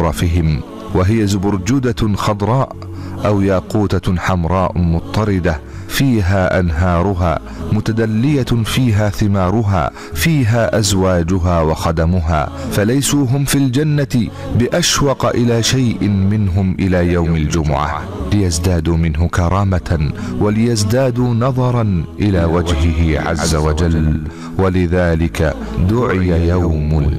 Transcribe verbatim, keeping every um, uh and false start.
زخرفهم، وهي زبرجدة خضراء أو ياقوتة حمراء مضطردة، فيها أنهارها متدلية، فيها ثمارها، فيها أزواجها وخدمها، فليسوا هم في الجنة بأشوق إلى شيء منهم إلى يوم الجمعة، ليزدادوا منه كرامة وليزدادوا نظرا إلى وجهه عز وجل، ولذلك دعي يوم